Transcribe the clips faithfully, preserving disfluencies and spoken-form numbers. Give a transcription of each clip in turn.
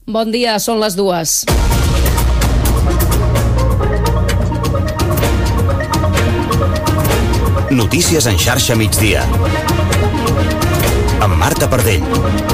Bon dia, són les dues. Notícies en xarxa migdia. Amb Marta Pardell.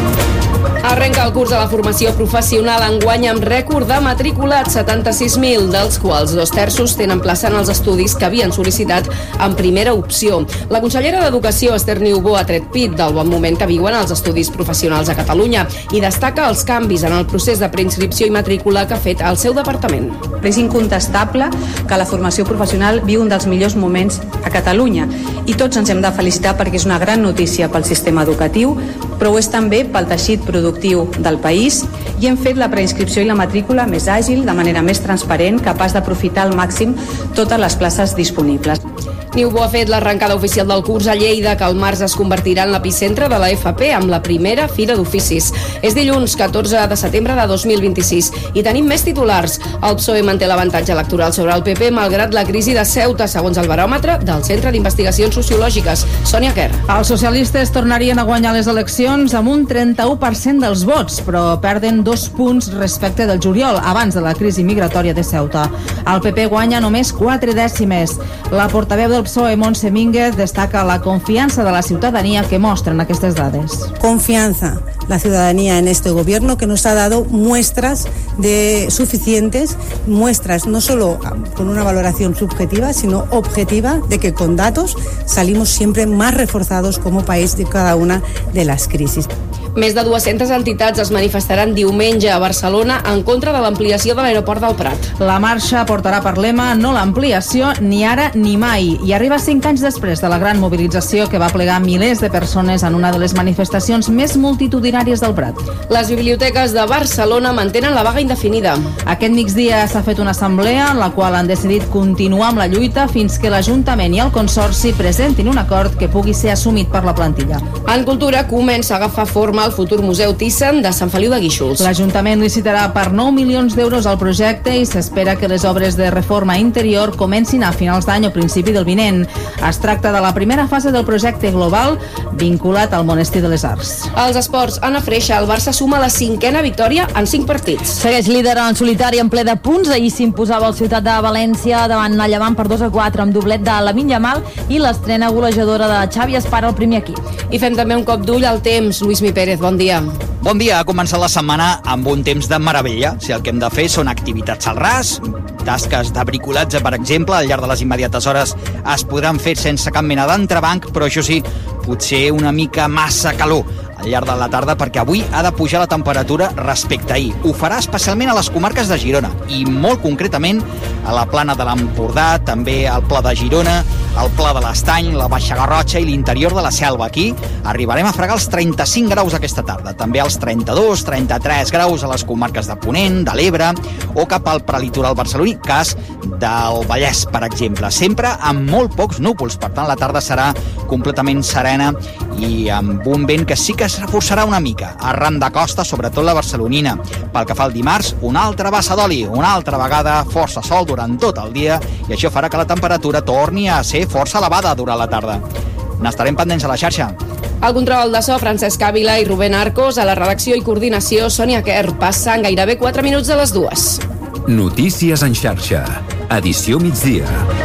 Arrenca el curs de la formació professional enguany amb rècord de matriculats, setanta-sis mil, dels quals dos terços tenen plaça en els estudis que havien sol·licitat en primera opció. La consellera d'Educació, Esther Niubó, ha tret pit del bon moment que viuen els estudis professionals a Catalunya i destaca els canvis en el procés de preinscripció i matrícula que ha fet el seu departament. És incontestable que la formació professional viu un dels millors moments a Catalunya i tots ens hem de felicitar perquè és una gran notícia pel sistema educatiu, però ho és també pel teixit productiu del país i hem fet la preinscripció i la matrícula més àgil, de manera més transparent, capaç d'aprofitar al màxim totes les places disponibles. Niubó ha fet l'arrencada oficial del curs a Lleida, que al març es convertirà en l'epicentre de la F P amb la primera Fira d'Oficis. És dilluns catorze de setembre de dos mil vint-i-sis i tenim més titulars. El P S O E manté l'avantatge electoral sobre el P P malgrat la crisi de Ceuta, segons el baròmetre del Centre d'Investigacions Sociològiques. Sònia Quer. Els socialistes tornarien a guanyar les eleccions amb un trenta-u per cent dels vots, però perden dos punts respecte del juliol, abans de la crisi migratòria de Ceuta. El P P guanya només quatre dècimes. La portaveu del P S O E, Montse Mínguez, destaca la confiança de la ciutadania que mostren aquestes dades. Confianza la ciudadanía en este gobierno que nos ha dado muestras de suficientes, muestras no solo con una valoración subjetiva, sino objetiva, de que con datos salimos siempre más reforzados como país de cada una de las crisis. Més de dues-centes entitats es manifestaran diumenge a Barcelona en contra de l'ampliació de l'aeroport del Prat. La marxa portarà per lema no l'ampliació ni ara ni mai i arriba cinc anys després de la gran mobilització que va plegar milers de persones en una de les manifestacions més multitudinàries del Prat. Les biblioteques de Barcelona mantenen la vaga indefinida. Aquest migdia s'ha fet una assemblea en la qual han decidit continuar amb la lluita fins que l'Ajuntament i el Consorci presentin un acord que pugui ser assumit per la plantilla. En cultura comença a agafar forma el futur Museu Thyssen de Sant Feliu de Guíxols. L'Ajuntament licitarà per nou milions d'euros el projecte i s'espera que les obres de reforma interior comencin a finals d'any o principi del vinent. Es tracta de la primera fase del projecte global vinculat al Monestir de les Arts. Als esports, Anna Freixa, el Barça suma la cinquena victòria en cinc partits. Segueix líder en solitari en ple de punts. Ahir s'imposava el Ciutat de València davant el Llevant per dos a quatre amb doblet de Lamine Yamal i l'estrena golejadora de Xavi Espara al primer equip. I fem també un cop d'ull al temps. Luis Mi Pérez, bon dia. Bon dia, ha començat la setmana amb un temps de meravella. Si el que hem de fer són activitats al ras, tasques de bricolatge, per exemple, al llarg de les immediates hores es podran fer sense cap mena d'entrebanc, però això sí, potser una mica massa calor al llarg de la tarda, perquè avui ha de pujar la temperatura respecte a ahir. Ho farà especialment a les comarques de Girona i molt concretament a la plana de l'Empordà, també al Pla de Girona, al Pla de l'Estany, la Baixa Garrotxa i l'interior de la Selva. Aquí arribarem a fregar els trenta-cinc graus aquesta tarda, també als trenta-dos, trenta-tres graus a les comarques de Ponent, de l'Ebre o cap al prelitoral barceloní, cas del Vallès, per exemple. Sempre amb molt pocs núvols, per tant la tarda serà completament serena i amb un vent que sí que es reforçarà una mica, arran de costa, sobretot la barcelonina. Pel que fa al dimarts, una altra bassa d'oli, una altra vegada força sol durant tot el dia i això farà que la temperatura torni a ser força elevada durant la tarda. N'estarem pendents a la xarxa. El control de so, Francesc Ávila i Rubén Arcos, a la redacció i coordinació, Sònia Quer. Passen gairebé quatre minuts de les dues. Notícies en xarxa. Edició migdia.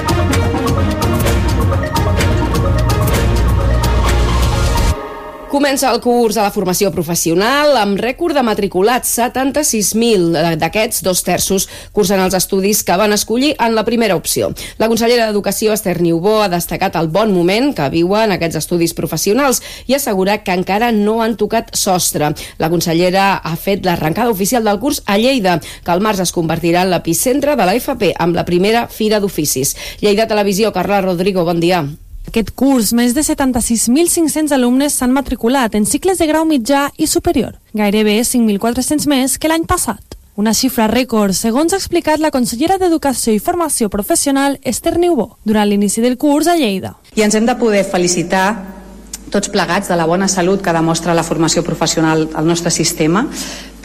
Comença el curs a la formació professional amb rècord de matriculats, setanta-sis mil. D'aquests, dos terços cursen els estudis que van escollir en la primera opció. La consellera d'Educació, Esther Niubó, ha destacat el bon moment que viuen aquests estudis professionals i ha assegurat que encara no han tocat sostre. La consellera ha fet l'arrencada oficial del curs a Lleida, que al març es convertirà en l'epicentre de la F P amb la primera Fira d'Oficis. Lleida Televisió, Carla Rodrigo, bon dia. Aquest curs, més de setanta-sis mil cinc-cents alumnes s'han matriculat en cicles de grau mitjà i superior, gairebé cinc mil quatre-cents més que l'any passat. Una xifra rècord, segons ha explicat la consellera d'Educació i Formació Professional, Esther Niubó, durant l'inici del curs a Lleida. I ens hem de poder felicitar tots plegats de la bona salut que demostra la formació professional al nostre sistema,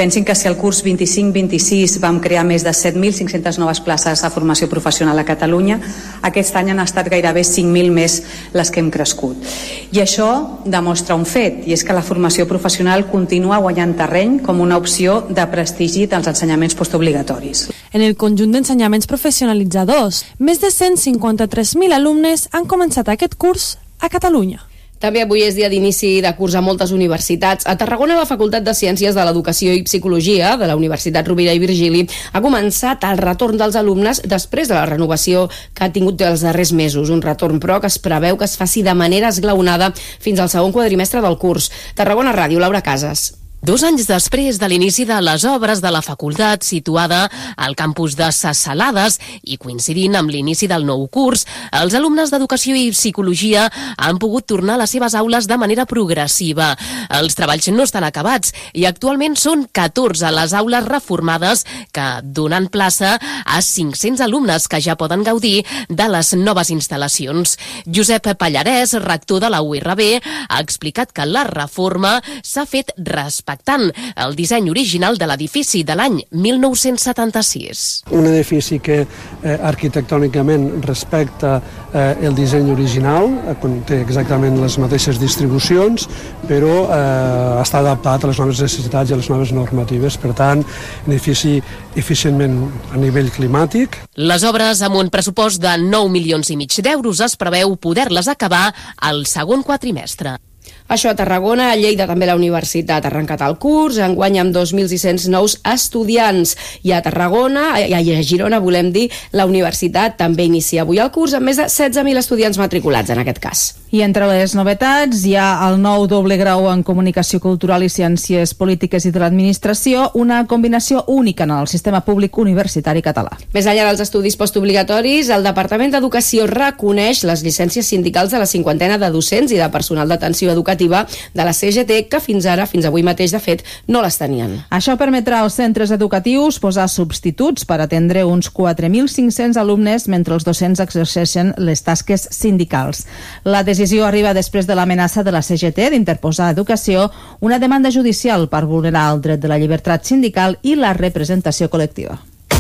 Pensin que si el curs vint-i-cinc vint-i-sis vam crear més de set mil cinc-centes noves places de formació professional a Catalunya, aquest any han estat gairebé cinc mil més les que hem crescut. I això demostra un fet, i és que la formació professional continua guanyant terreny com una opció de prestigi dels ensenyaments postobligatoris. En el conjunt d'ensenyaments professionalitzadors, més de cent cinquanta-tres mil alumnes han començat aquest curs a Catalunya. També avui és dia d'inici de curs a moltes universitats. A Tarragona, la Facultat de Ciències de l'Educació i Psicologia de la Universitat Rovira i Virgili ha començat el retorn dels alumnes després de la renovació que ha tingut els darrers mesos. Un retorn, però, que es preveu que es faci de manera esglaonada fins al segon quadrimestre del curs. Tarragona Ràdio, Laura Casas. Dos anys després de l'inici de les obres de la facultat situada al campus de Ses Salades i coincidint amb l'inici del nou curs, els alumnes d'Educació i Psicologia han pogut tornar a les seves aules de manera progressiva. Els treballs no estan acabats i actualment són catorze les aules reformades que donen plaça a cinc-cents alumnes que ja poden gaudir de les noves instal·lacions. Josep Pallarès, rector de la U R B, ha explicat que la reforma s'ha fet respectant el disseny original de l'edifici de l'any mil nou-cents setanta-sis. Un edifici que eh, arquitectònicament respecta eh, el disseny original, eh, té exactament les mateixes distribucions, però eh, està adaptat a les noves necessitats i a les noves normatives. Per tant, un edifici eficientment a nivell climàtic. Les obres amb un pressupost de nou milions i mig d'euros es preveu poder-les acabar al segon quadrimestre. Això a Tarragona, a Lleida també la universitat ha arrencat el curs, enguany amb dos mil sis-cents nous estudiants. I a Tarragona, i a Girona, volem dir, la universitat també inicia avui el curs amb més de setze mil estudiants matriculats en aquest cas. I entre les novetats hi ha el nou doble grau en Comunicació Cultural i Ciències Polítiques i de l'Administració, una combinació única en el sistema públic universitari català. Més enllà dels estudis postobligatoris, el Departament d'Educació reconeix les llicències sindicals de la cinquantena de docents i de personal d'atenció educativa de la C G T, que fins ara, fins avui mateix, de fet, no les tenien. Això permetrà als centres educatius posar substituts per atendre uns quatre mil cinc-cents alumnes mentre els docents exerceixen les tasques sindicals. La decisió arriba després de l'amenaça de la C G T d'interposar a Educació una demanda judicial per vulnerar el dret de la llibertat sindical i la representació col·lectiva.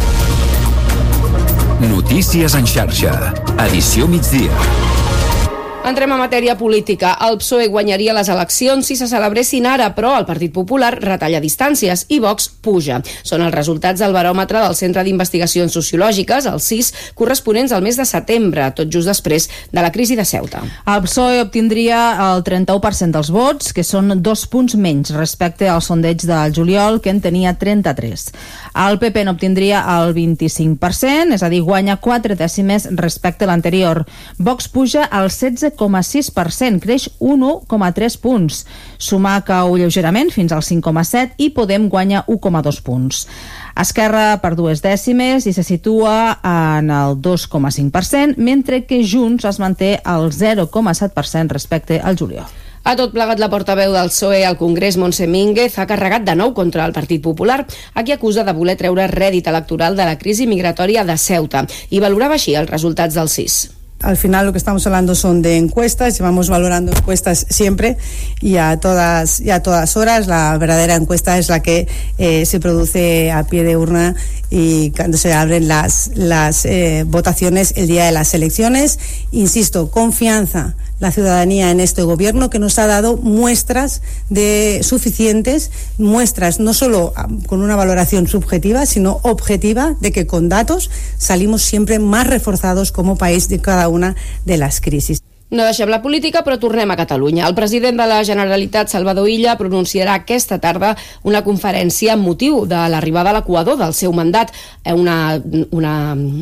Notícies en xarxa. Edició migdia. Entrem a matèria política. El P S O E guanyaria les eleccions si se celebressin ara, però el Partit Popular retalla distàncies i Vox puja. Són els resultats del baròmetre del Centre d'Investigacions Sociològiques, el C I S, corresponents al mes de setembre, tot just després de la crisi de Ceuta. El P S O E obtindria el trenta-u per cent dels vots, que són dos punts menys respecte al sondeig del juliol, que en tenia trenta-tres. El P P n'obtindria el vint-i-cinc per cent, és a dir, guanya quatre dècimes respecte a l'anterior. Vox puja al setze coma sis per cent, creix un u coma tres punts. Sumar cau lleugerament fins al cinc coma set i Podem guanya un coma dos punts. Esquerra per dues dècimes i se situa en el dos coma cinc per cent, mentre que Junts es manté al zero coma set per cent respecte al juliol. A tot plegat, la portaveu del P S O E al Congrés, Montse Mínguez, ha carregat de nou contra el Partit Popular, a qui acusa de voler treure rèdit electoral de la crisi migratòria de Ceuta, i valorava així els resultats del C I S. Al final lo que estamos hablando son de encuestas, llevamos valorando encuestas siempre y a todas, y a todas horas. La verdadera encuesta es la que eh, se produce a pie de urna y cuando se abren las, las eh, votaciones el día de las elecciones. Insisto, confianza la ciudadanía en este gobierno, que nos ha dado muestras de suficientes, muestras no solo con una valoración subjetiva, sino objetiva, de que con datos salimos siempre más reforzados como país de cada una de las crisis. No deixem la política, però tornem a Catalunya. El president de la Generalitat, Salvador Illa, pronunciarà aquesta tarda una conferència amb motiu de l'arribada a l'equador del seu mandat, una, una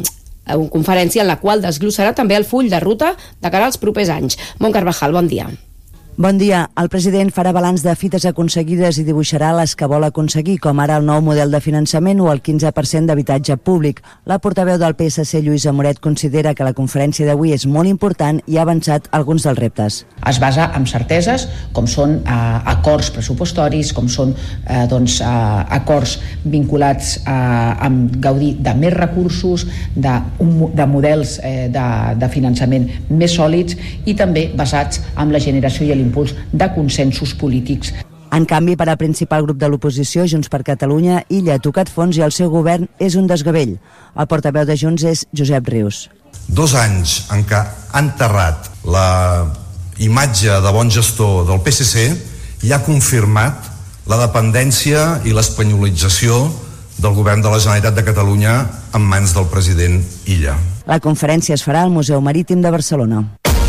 una conferència en la qual desglossarà també el full de ruta de cara als propers anys. Mont Carvajal, bon dia. Bon dia. El president farà balanç de fites aconseguides i dibuixarà les que vol aconseguir, com ara el nou model de finançament o el quinze per cent d'habitatge públic. La portaveu del P S C, Lluïsa Moret, considera que la conferència d'avui és molt important i ha avançat alguns dels reptes. Es basa en certeses, com són eh, acords pressupostaris, com són eh, doncs, eh, acords vinculats eh, amb gaudir de més recursos, de, un, de models eh, de, de finançament més sòlids i també basats en la generació i l'impuls de consensos polítics. En canvi, per al principal grup de l'oposició, Junts per Catalunya, Illa ha tocat fons i el seu govern és un desgavell. El portaveu de Junts és Josep Rius. Dos anys en què ha enterrat la imatge de bon gestor del P S C i ha confirmat la dependència i l'espanyolització del govern de la Generalitat de Catalunya en mans del president Illa. La conferència es farà al Museu Marítim de Barcelona.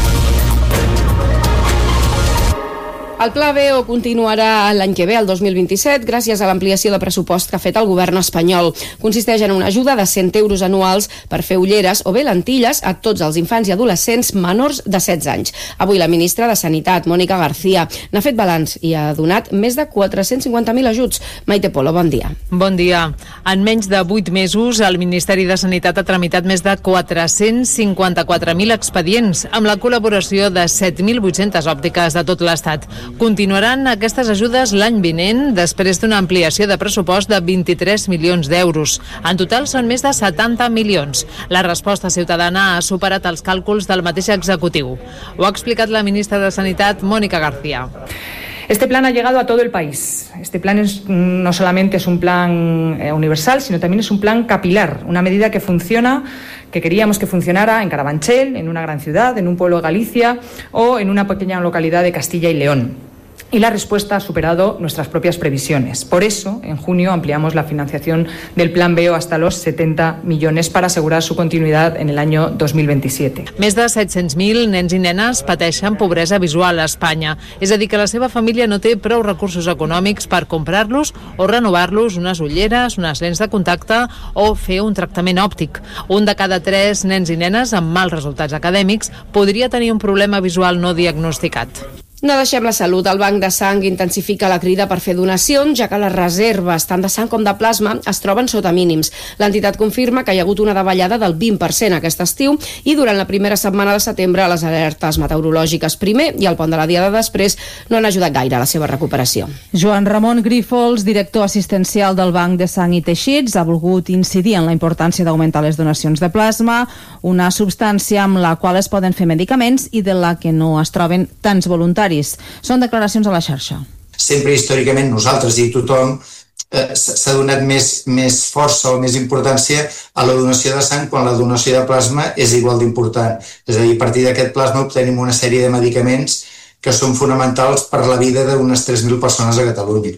El Pla B O continuarà l'any que ve, el dos mil vint-i-set, gràcies a l'ampliació de pressupost que ha fet el govern espanyol. Consisteix en una ajuda de cent euros anuals per fer ulleres o bé lentilles a tots els infants i adolescents menors de setze anys. Avui la ministra de Sanitat, Mònica García, n'ha fet balanç i ha donat més de quatre-cents cinquanta mil ajuts. Maite Polo, bon dia. Bon dia. En menys de vuit mesos, el Ministeri de Sanitat ha tramitat més de quatre-cents cinquanta-quatre mil expedients, amb la col·laboració de set mil vuit-centes òptiques de tot l'Estat. Continuaran aquestes ajudes l'any vinent després d'una ampliació de pressupost de vint-i-tres milions d'euros. En total són més de setanta milions. La resposta ciutadana ha superat els càlculs del mateix executiu. Ho ha explicat la ministra de Sanitat, Mónica García. Este plan ha llegado a todo el país. Este plan es, no solamente es un plan eh, universal, sino también es un plan capilar, una medida que funciona, que queríamos que funcionara en Carabanchel, en una gran ciudad, en un pueblo de Galicia o en una pequeña localidad de Castilla y León. Y la respuesta ha superado nuestras propias previsiones. Por eso, en junio ampliamos la financiación del Plan B O hasta los setenta millones para asegurar su continuidad en el año dos mil veintisiete. Més de set-cents mil nens i nenes pateixen pobresa visual a Espanya. És a dir, que la seva família no té prou recursos econòmics per comprar-los o renovar-los unes ulleres, unes lents de contacte o fer un tractament òptic. Un de cada tres nens i nenes amb mals resultats acadèmics podria tenir un problema visual no diagnosticat. No deixem la salut. El Banc de Sang intensifica la crida per fer donacions, ja que les reserves, tant de sang com de plasma, es troben sota mínims. L'entitat confirma que hi ha hagut una davallada del vint per cent aquest estiu i durant la primera setmana de setembre les alertes meteorològiques primer i el pont de la diada després no han ajudat gaire a la seva recuperació. Joan Ramon Grífols, director assistencial del Banc de Sang i Teixits, ha volgut incidir en la importància d'augmentar les donacions de plasma, una substància amb la qual es poden fer medicaments i de la que no es troben tants voluntaris. Són declaracions a la xarxa. Sempre històricament nosaltres i tothom eh, s'ha donat més, més força o més importància a la donació de sang quan la donació de plasma és igual d'important. És a dir, a partir d'aquest plasma obtenim una sèrie de medicaments que són fonamentals per la vida d'unes tres mil persones a Catalunya.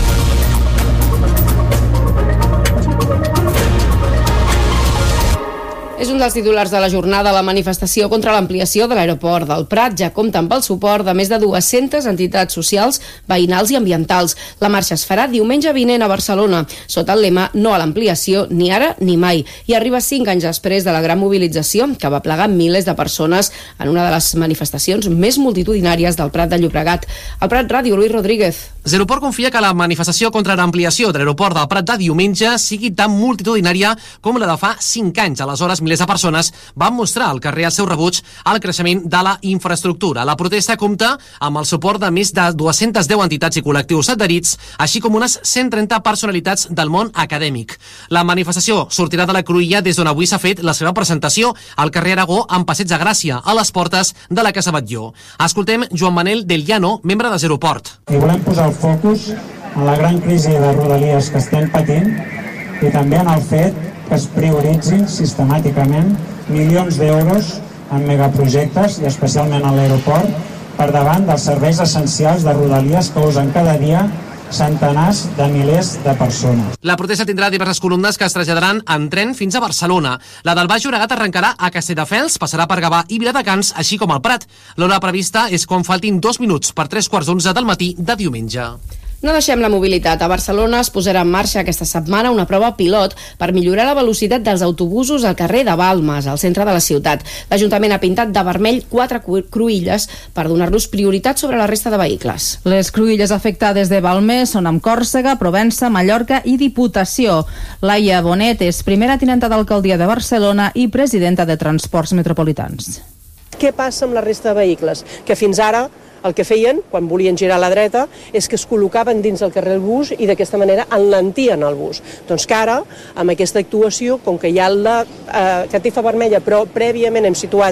És un dels titulars de la jornada. La manifestació contra l'ampliació de l'aeroport del Prat ja compta amb el suport de més de dues-centes entitats socials, veïnals i ambientals. La marxa es farà diumenge vinent a Barcelona, sota el lema "No a l'ampliació, ni ara ni mai", i arriba cinc anys després de la gran mobilització que va plegar milers de persones en una de les manifestacions més multitudinàries del Prat de Llobregat. Al Prat Ràdio, Luis Rodríguez. Zeroport confia que la manifestació contra l'ampliació de l'aeroport del Prat de diumenge sigui tan multitudinària com la de fa cinc anys. Aleshores, milers de persones van mostrar al carrer el seu rebuig al creixement de la infraestructura. La protesta compta amb el suport de més de dues-centes deu entitats i col·lectius adherits, així com unes cent trenta personalitats del món acadèmic. La manifestació sortirà de la Cruïlla des d'on avui s'ha fet la seva presentació al carrer Aragó amb Passeig de Gràcia, a les portes de la Casa Batlló. Escoltem Joan Manel del Llano, membre de Zeroport. I volem posar el focus en la gran crisi de Rodalies que estem patint i també en el fet que es prioritzin sistemàticament milions d'euros en megaprojectes i especialment a l'aeroport per davant dels serveis essencials de Rodalies que usen cada dia centenars de milers de persones. La protesta tindrà diverses columnes que es traslladaran en tren fins a Barcelona. La del Baix Llobregat arrencarà a Castelldefels, passarà per Gavà i Viladecans, així com al Prat. L'hora prevista és quan faltin dos minuts per tres quarts d'onze del matí de diumenge. No deixem la mobilitat. A Barcelona es posarà en marxa aquesta setmana una prova pilot per millorar la velocitat dels autobusos al carrer de Balmes, al centre de la ciutat. L'Ajuntament ha pintat de vermell quatre cruïlles per donar-los prioritat sobre la resta de vehicles. Les cruïlles afectades de Balmes són amb Còrsega, Provença, Mallorca i Diputació. Laia Bonet és primera tinenta d'alcaldia de Barcelona i presidenta de Transports Metropolitans. Què passa amb la resta de vehicles? Que fins ara el que feien, quan volien girar a la dreta, és que es col·locaven dins del carrer el bus i d'aquesta manera enlentien el bus. Doncs que ara, amb aquesta actuació, com que hi ha la eh, catifa vermella, però prèviament hem situat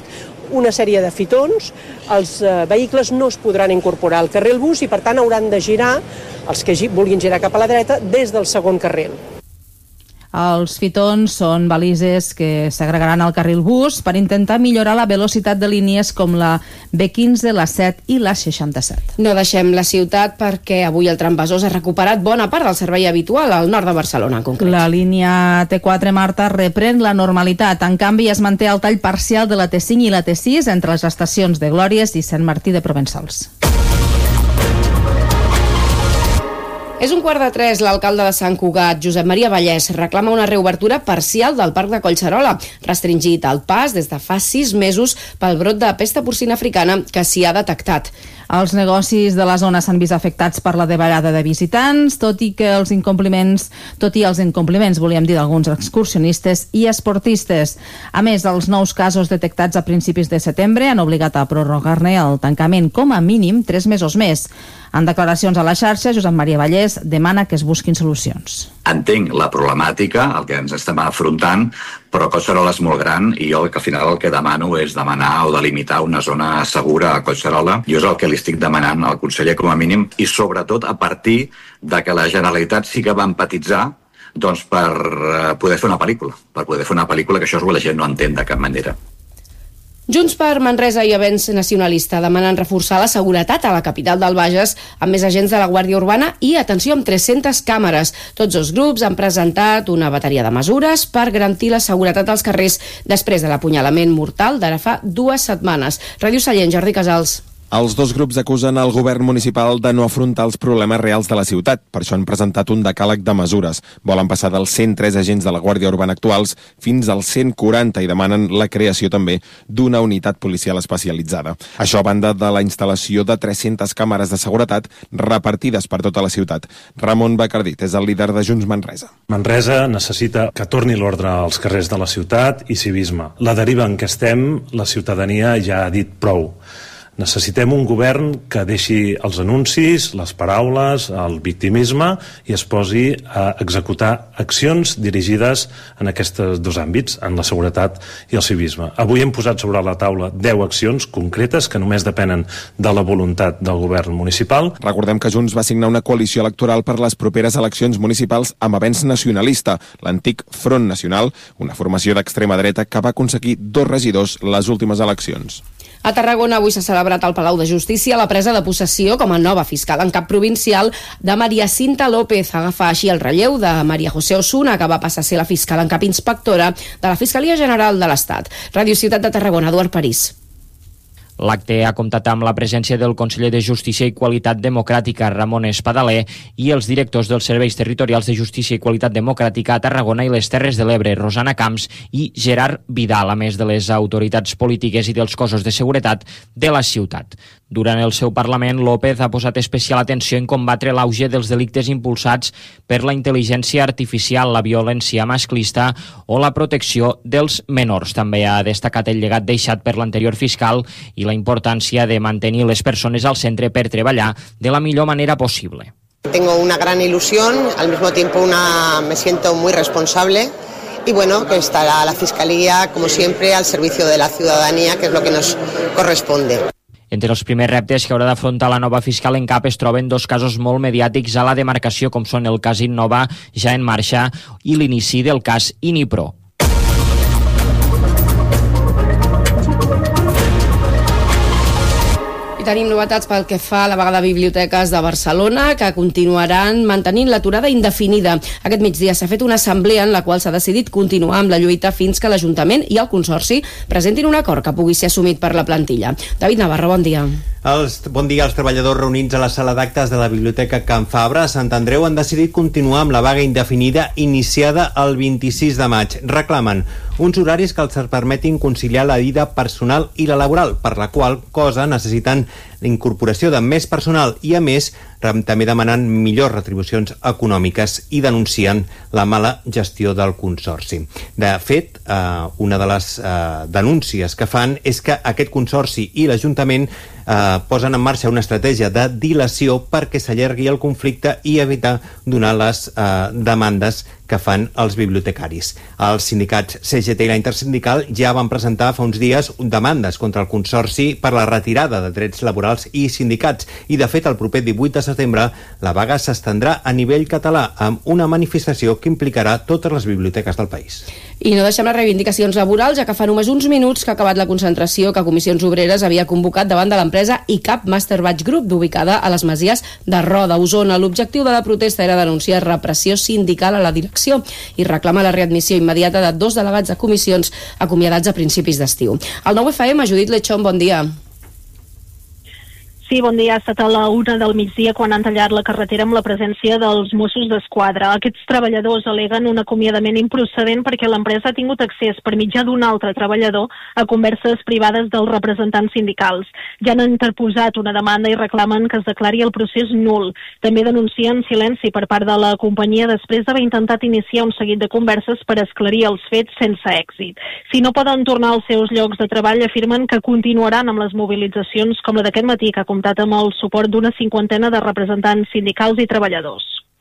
una sèrie de fitons, els eh, vehicles no es podran incorporar al carril bus i per tant hauran de girar, els que vulguin girar cap a la dreta, des del segon carril. Els fitons són balises que s'agregaran al carril bus per intentar millorar la velocitat de línies com la B quinze, la set i la seixanta-set. No deixem la ciutat perquè avui el tramvasós ha recuperat bona part del servei habitual al nord de Barcelona, en concret. La línia T quatre, Marta, reprèn la normalitat. En canvi, es manté el tall parcial de la T cinc i la T sis entre les estacions de Glòries i Sant Martí de Provençals. És un quart de tres. L'alcalde de Sant Cugat, Josep Maria Vallès, reclama una reobertura parcial del Parc de Collserola, restringit al pas des de fa sis mesos pel brot de pesta porcina africana que s'hi ha detectat. Els negocis de la zona s'han vist afectats per la davallada de visitants, tot i que els incompliments, tot i els incompliments, volíem dir, d'alguns excursionistes i esportistes. A més, els nous casos detectats a principis de setembre han obligat a prorrogar-ne el tancament com a mínim tres mesos més. En declaracions a la xarxa, Josep Maria Vallès demana que es busquin solucions. Entenc la problemàtica, el que ens estem afrontant, però Collserola és molt gran i jo que al final el que demano és demanar o delimitar una zona segura a Collserola. Jo és el que li estic demanant al conseller com a mínim i sobretot a partir de que la Generalitat sí que va empatitzar doncs, per poder fer una pel·lícula, per poder fer una pel·lícula que això la gent no entén de cap manera. Junts per Manresa i Avenç Nacionalista demanen reforçar la seguretat a la capital del Bages amb més agents de la Guàrdia Urbana i, atenció, amb tres-centes càmeres. Tots els grups han presentat una bateria de mesures per garantir la seguretat als carrers després de l'apunyalament mortal d'ara fa dues setmanes. Ràdio Sallent, Jordi Casals. Els dos grups acusen el govern municipal de no afrontar els problemes reals de la ciutat. Per això han presentat un decàleg de mesures. Volen passar dels cent tres agents de la Guàrdia Urbana actuals fins als cent quaranta i demanen la creació també d'una unitat policial especialitzada. Això a banda de la instal·lació de tres-centes càmeres de seguretat repartides per tota la ciutat. Ramon Bacardit és el líder de Junts Manresa. Manresa necessita que torni l'ordre als carrers de la ciutat i civisme. La deriva en què estem, la ciutadania ja ha dit prou. Necessitem un govern que deixi els anuncis, les paraules, el victimisme i es posi a executar accions dirigides en aquests dos àmbits, en la seguretat i el civisme. Avui hem posat sobre la taula deu accions concretes que només depenen de la voluntat del govern municipal. Recordem que Junts va signar una coalició electoral per les properes eleccions municipals amb Avenç Nacionalista, l'antic Front Nacional, una formació d'extrema dreta que va aconseguir dos regidors les últimes eleccions. A Tarragona avui s'ha celebrat al Palau de Justícia la presa de possessió com a nova fiscal en cap provincial de Maria Cinta López. Agafa així el relleu de Maria José Osuna, que va passar a ser la fiscal en cap inspectora de la Fiscalia General de l'Estat. Ràdio Ciutat de Tarragona, Eduard París. L'acte ha comptat amb la presència del conseller de Justícia i Qualitat Democràtica, Ramon Espadaler, i els directors dels Serveis Territorials de Justícia i Qualitat Democràtica a Tarragona i les Terres de l'Ebre, Rosana Camps i Gerard Vidal, a més de les autoritats polítiques i dels cossos de seguretat de la ciutat. Durant el seu Parlament, López ha posat especial atenció en combatre l'auge dels delictes impulsats per la intel·ligència artificial, la violència masclista o la protecció dels menors. També ha destacat el llegat deixat per l'anterior fiscal i la importància de mantenir les persones al centre per treballar de la millor manera posible. Tengo una gran ilusión, al mismo tiempo una, me siento muy responsable y bueno, que estará la Fiscalía, como siempre, al servicio de la ciudadanía, que es lo que nos corresponde. Entre els primers reptes que haurà d'afrontar la nova fiscal en cap es troben dos casos molt mediàtics a la demarcació, com són el cas Innova, ja en marxa, i l'inici del cas Inipro. Tenim novetats pel que fa a la vaga de biblioteques de Barcelona, que continuaran mantenint l'aturada indefinida. Aquest migdia s'ha fet una assemblea en la qual s'ha decidit continuar amb la lluita fins que l'Ajuntament i el Consorci presentin un acord que pugui ser assumit per la plantilla. David Navarro, bon dia. Els, bon dia. Els treballadors reunits a la sala d'actes de la Biblioteca Can Fabra a Sant Andreu han decidit continuar amb la vaga indefinida iniciada el vint-i-sis de maig. Reclamen uns horaris que els permetin conciliar la vida personal i la laboral, per la qual cosa necessiten la incorporació de més personal i, a més, també demanen millors retribucions econòmiques i denuncien la mala gestió del Consorci. De fet, eh, una de les eh, denúncies que fan és que aquest Consorci i l'Ajuntament eh, posen en marxa una estratègia de dilació perquè s'allargui el conflicte i evitar donar les eh, demandes que fan els bibliotecaris. Els sindicats C G T i la Intersindical ja van presentar fa uns dies demandes contra el Consorci per la retirada de drets laborals i sindicats, i de fet el proper divuit de setembre la vaga s'estendrà a nivell català amb una manifestació que implicarà totes les biblioteques del país. I no deixem les reivindicacions laborals, ja que fa només uns minuts que ha acabat la concentració que Comissions Obreres havia convocat davant de l'empresa I C A P Master Batch Group, ubicada a les Masies de Roda, Osona. L'objectiu de la protesta era denunciar repressió sindical a la direcció i reclamar la readmissió immediata de dos delegats de comissions acomiadats a principis d'estiu. Al nou F M, Judit Lechón, bon dia. Sí, bon dia. Ha estat a la una del migdia quan han tallat la carretera amb la presència dels Mossos d'Esquadra. Aquests treballadors aleguen un acomiadament improcedent perquè l'empresa ha tingut accés per mitjà d'un altre treballador a converses privades dels representants sindicals. Ja han interposat una demanda i reclamen que es declari el procés nul. També denuncien silenci per part de la companyia després d'haver intentat iniciar un seguit de converses per esclarir els fets sense èxit. Si no poden tornar als seus llocs de treball, afirmen que continuaran amb les mobilitzacions com la d'aquest matí, que ha comptat amb el suport d'una cinquantena de representants sindicals i treballadors.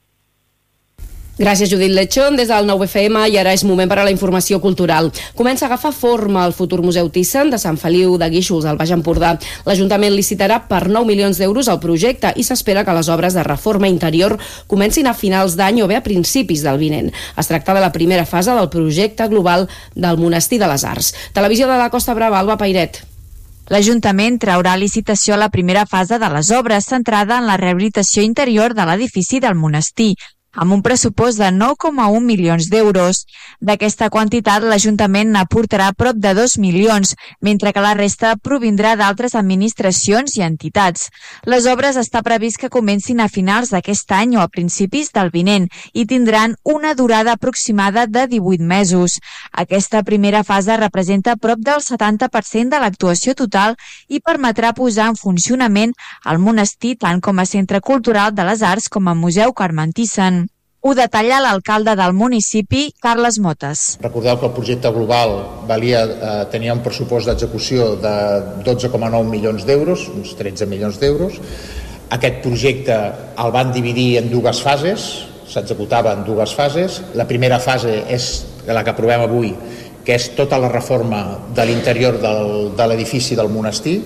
Gràcies, Judit Lechón. Des del nou F M, i ara és moment per a la informació cultural. Comença a agafar forma el futur Museu Thyssen de Sant Feliu de Guíxols, al Baix Empordà. L'Ajuntament licitarà per nou milions d'euros el projecte i s'espera que les obres de reforma interior comencin a finals d'any o bé a principis del vinent. Es tracta de la primera fase del projecte global del Monestir de les Arts. Televisió de la Costa Brava, Alba Pairet. L'Ajuntament traurà a licitació la primera fase de les obres centrada en la rehabilitació interior de l'edifici del monestir, amb un pressupost de nou coma un milions d'euros. D'aquesta quantitat, l'Ajuntament n'aportarà prop de dos milions, mentre que la resta provindrà d'altres administracions i entitats. Les obres està previst que comencin a finals d'aquest any o a principis del vinent i tindran una durada aproximada de divuit mesos. Aquesta primera fase representa prop del setanta per cent de l'actuació total i permetrà posar en funcionament el monestir tant com a centre cultural de les arts com a museu Carme Thyssen. Ho detalla l'alcalde del municipi, Carles Motes. Recordeu que el projecte global valia, eh, tenia un pressupost d'execució de dotze coma nou milions d'euros, uns tretze milions d'euros. Aquest projecte el van dividir en dues fases, s'executava en dues fases. La primera fase és la que aprovem avui, que és tota la reforma de l'interior del, de l'edifici del monestir,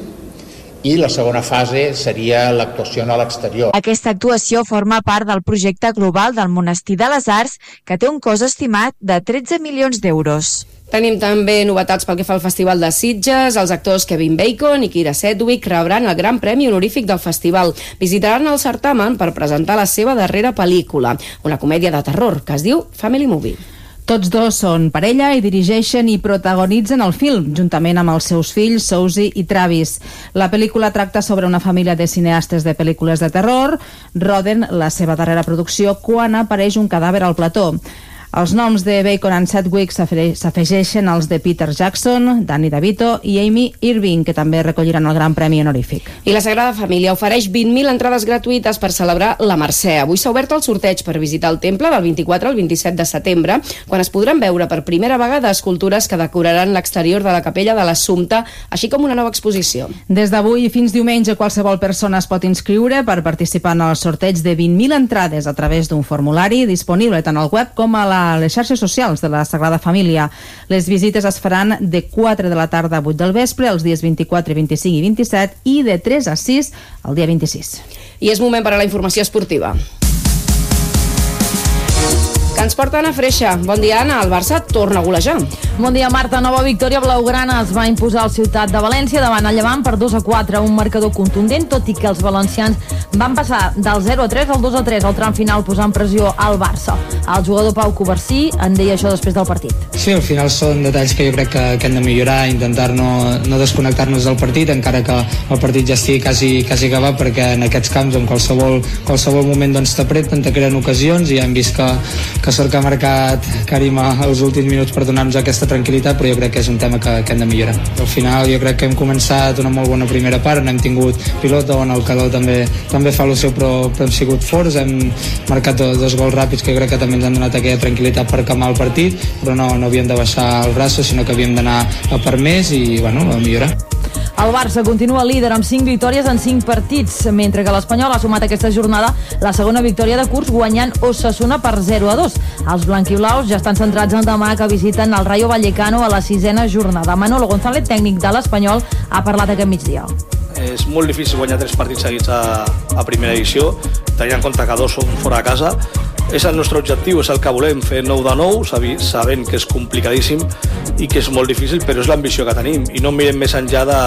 i la segona fase seria l'actuació a l'exterior. Aquesta actuació forma part del projecte global del Monestir de les Arts, que té un cost estimat de tretze milions d'euros. Tenim també novetats pel que fa al Festival de Sitges. Els actors Kevin Bacon i Kira Sedgwick rebran el Gran Premi Honorífic del festival. Visitaran el certamen per presentar la seva darrera pel·lícula, una comèdia de terror que es diu Family Movie. Tots dos són parella i dirigeixen i protagonitzen el film, juntament amb els seus fills, Suzy i Travis. La pel·lícula tracta sobre una família de cineastes de pel·lícules de terror. Roden la seva darrera producció quan apareix un cadàver al plató. Els noms de Bacon and Sedgwick s'afegeixen als de Peter Jackson, Danny DeVito i Amy Irving, que també recolliran el Gran Premi Honorífic. I la Sagrada Família ofereix vint mil entrades gratuïtes per celebrar la Mercè. Avui s'ha obert el sorteig per visitar el temple del vint-i-quatre al vint-i-set de setembre, quan es podran veure per primera vegada escultures que decoraran l'exterior de la capella de l'Assumpte, així com una nova exposició. Des d'avui fins diumenge, qualsevol persona es pot inscriure per participar en el sorteig de vint mil entrades a través d'un formulari disponible tant al web com a la a les xarxes socials de la Sagrada Família. Les visites es faran de quatre de la tarda a vuit del vespre els dies vint-i-quatre, vint-i-cinc i vint-i-set i de tres a sis el dia vint-i-sis. I és moment per a la informació esportiva. Que ens porta Anna Freixa. Bon dia, Anna. El Barça torna a golejar. Bon dia, Marta. Nova victòria blaugrana es va imposar al Ciutat de València davant el Llevant per dos a quatre, un marcador contundent, tot i que els valencians van passar del zero a tres al dos a tres al tram final, posant pressió al Barça. El jugador Pau Covarsí en deia això després del partit. Sí, al final són detalls que jo crec que, que hem de millorar, intentar no, no desconnectar-nos del partit, encara que el partit ja estigui quasi, quasi acabat, perquè en aquests camps, en qualsevol, qualsevol moment doncs, t'apreten, te creen ocasions, i ja hem vist que, que sort que ha marcat Karim als últims minuts per donar-nos aquesta tranquil·litat, però jo crec que és un tema que, que hem de millorar. Al final jo crec que hem començat una molt bona primera part, on hem tingut pilota, on el Caló també, també fa el seu, però, però hem sigut forts, hem marcat dos, dos gols ràpids que crec que també ens han donat aquella tranquil·litat per calmar el partit, però no, no havíem de baixar el braç, sinó que havíem d'anar a per més i bueno, a millorar. El Barça continua líder amb cinc victòries en cinc partits, mentre que l'Espanyol ha sumat aquesta jornada la segona victòria de curs guanyant Osasuna per zero a dos. Els blanquiblaus ja estan centrats en demà, que visiten el Rayo Vallecano a la sisena jornada. Manolo González, tècnic de l'Espanyol, ha parlat aquest migdia. És molt difícil guanyar tres partits seguits a, a primera edició, tenint en compte que dos són fora de casa. És el nostre objectiu, és el que volem, fer nou de nou, sabent que és complicadíssim i que és molt difícil, però és l'ambició que tenim. I no mirem més enllà de,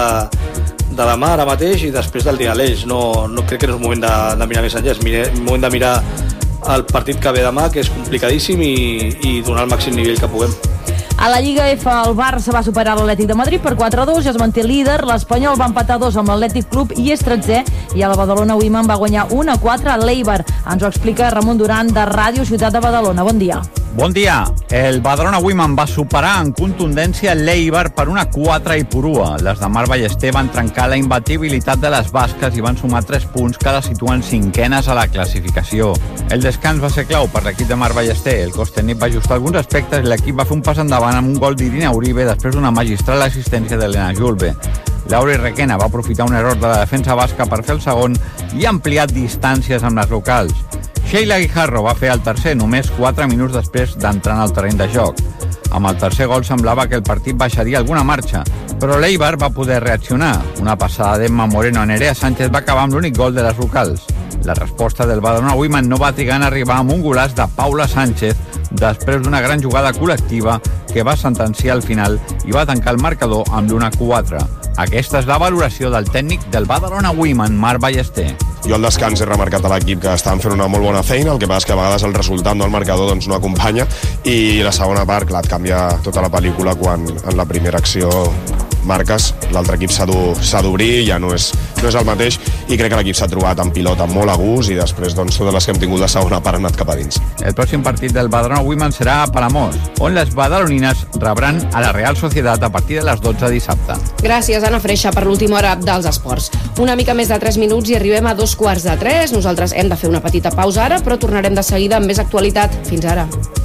de demà, ara mateix, i després del dia d'Aleix. No, no crec que no és moment de, de mirar més enllà, és mire, moment de mirar el partit que ve demà, que és complicadíssim, i, i donar el màxim nivell que puguem. A la Lliga F, el Barça va superar l'Atlètic de Madrid per quatre a dos i es manté líder. L'Espanyol va empatar dos amb l'Atlètic Club i és tretzè, i el Badalona Women va guanyar un a quatre a l'Eibar. Ens ho explica Ramon Duran, de Ràdio Ciutat de Badalona. Bon dia. Bon dia. El Badalona Women va superar en contundència l'Eibar per una quatre i purua. Les de Mar Ballester van trencar la imbatibilitat de les basques i van sumar tres punts que les situen cinquenes a la classificació. El descans va ser clau per l'equip de Mar Ballester. El cos tècnic va ajustar alguns aspectes i l'equip va fer un pas endavant amb un gol d'Irina Uribe després d'una magistral assistència d'Helena Julve. Laura Requena va aprofitar un error de la defensa basca per fer el segon i ha ampliat distàncies amb les locals. Sheila Guijarro va fer el tercer només quatre minuts després d'entrar en el terreny de joc. Amb el tercer gol semblava que el partit baixaria alguna marxa, però l'Eibar va poder reaccionar. Una passada d'Emma Moreno a Nerea Sánchez va acabar amb l'únic gol de les locals. La resposta del Badalona Women no va trigar en arribar amb un golaç de Paula Sánchez després d'una gran jugada col·lectiva que va sentenciar al final i va tancar el marcador amb l'u a quatre. Aquesta és la valoració del tècnic del Badalona Women, Marc Ballester. Jo al descans he remarcat a l'equip que estaven fent una molt bona feina, el que passa és que a vegades el resultat del marcador doncs, no acompanya, i la segona part, clar, et canvia tota la pel·lícula quan en la primera acció marques, l'altre equip s'ha d'obrir, ja no és, no és el mateix, i crec que l'equip s'ha trobat en pilota molt a gust i després doncs, totes les que hem tingut de segona part han anat cap a dins. El pròxim partit del Badalona Women serà a Palamós, on les badalonines rebran a la Real Societat a partir de les dotze dissabte. Gràcies, Anna Freixa, per l'última hora dels esports. Una mica més de tres minuts i arribem a dos quarts de tres. Nosaltres hem de fer una petita pausa ara, però tornarem de seguida amb més actualitat. Fins ara.